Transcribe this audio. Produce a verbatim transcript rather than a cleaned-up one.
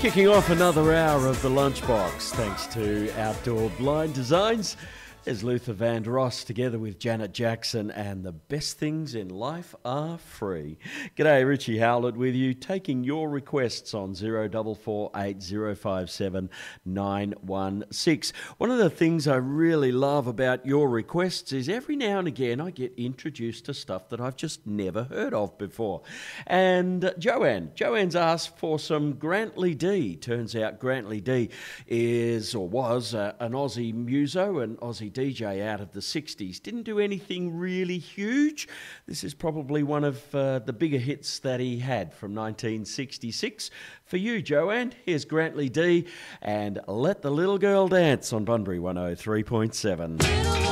Kicking off another hour of the Lunchbox, thanks to Outdoor Blind Designs. There's Luther Vandross together with Janet Jackson, and the best things in life are free. G'day, Richie Howlett with you, taking your requests on zero four four eight zero five seven nine one six. One of the things I really love about your requests is every now and again I get introduced to stuff that I've just never heard of before. And uh, Joanne, Joanne's asked for some Grantley D. Turns out Grantley D is, or was, uh, an Aussie muso, an Aussie D J out of the sixties. Didn't do anything really huge. This is probably one of uh, the bigger hits that he had from nineteen sixty-six. For you, Joanne, here's Grantley D and Let the Little Girl Dance on Bunbury one oh three point seven.